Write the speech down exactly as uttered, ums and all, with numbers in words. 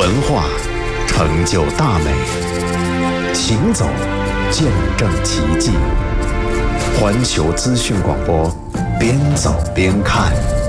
文化成就大美，行走见证奇迹。环球资讯广播，边走边看。